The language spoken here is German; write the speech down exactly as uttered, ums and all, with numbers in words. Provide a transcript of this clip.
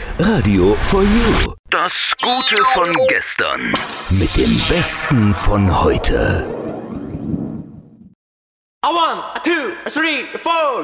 Radio for You. Das Gute von gestern. Mit dem Besten von heute. A one, a two, a three, a four.